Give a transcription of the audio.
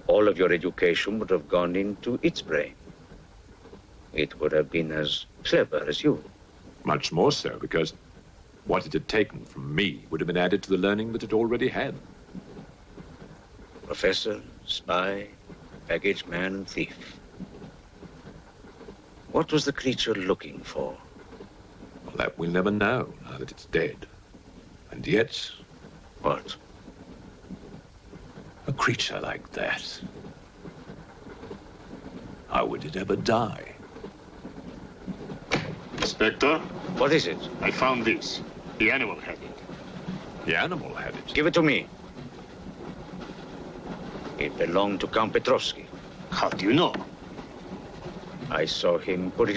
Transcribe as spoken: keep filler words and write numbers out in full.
all of your education would have gone into its brain. It would have been as clever as you. Much more so, because what it had taken from me would have been added to the learning that it already had. Professor, spy, baggage man, and thief. What was the creature looking for? Well, that we'll never know, now that it's dead. And yet... What? A creature like that. How would it ever die? Inspector? What is it? I found this. The animal had it. The animal had it? Give it to me. It belonged to Count Petrovsky. How do you know? I saw him put it